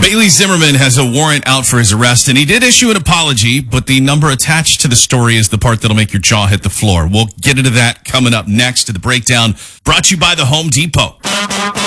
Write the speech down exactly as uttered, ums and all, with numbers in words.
Bailey Zimmerman has a warrant out for his arrest, and he did issue an apology, but the number attached to the story is the part that'll make your jaw hit the floor. We'll get into that coming up next to the breakdown, brought to you by the Home Depot.